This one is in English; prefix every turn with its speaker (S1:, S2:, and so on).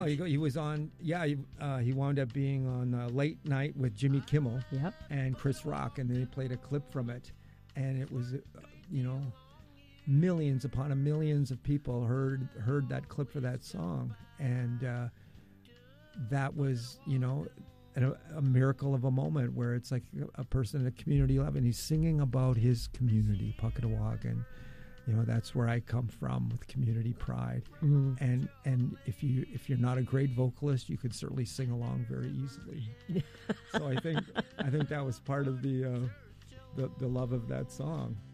S1: Oh, he was on. Yeah, he wound up being on Late Night with Jimmy Kimmel.
S2: Yep.
S1: And Chris Rock, and they played a clip from it, and it was, millions upon millions of people heard that clip for that song, and that was, a miracle of a moment where it's like a person at community level, and he's singing about his community, Puckatawagan. That's where I come from with community pride. Mm-hmm. And if you're not a great vocalist, you could certainly sing along very easily. So I think that was part of the love of that song.